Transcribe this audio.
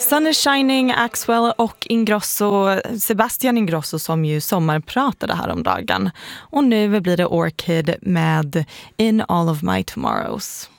Sun is Shining, Axwell och Sebastian Ingrosso som ju sommarpratade här om dagen. Och nu blir det Orchid med In All of My Tomorrows.